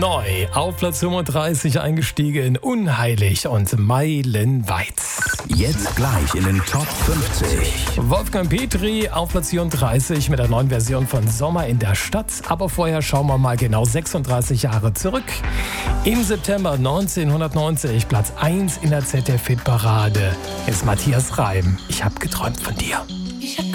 Neu auf Platz 35 eingestiegen, Unheilig und Meilenweit. Jetzt gleich in den Top 50. Wolfgang Petri auf Platz 34 mit der neuen Version von Sommer in der Stadt. Aber vorher schauen wir mal genau 36 Jahre zurück. Im September 1990, Platz 1 in der ZDF-Hitparade, ist Matthias Reim. Ich hab geträumt von dir.